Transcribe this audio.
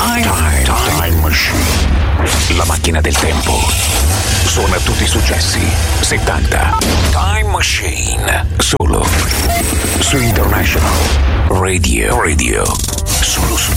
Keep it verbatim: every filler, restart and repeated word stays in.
Time, time, time Machine. La macchina del tempo. Suona tutti i successi settanta. Time Machine. Solo su International Radio. Radio. Solo su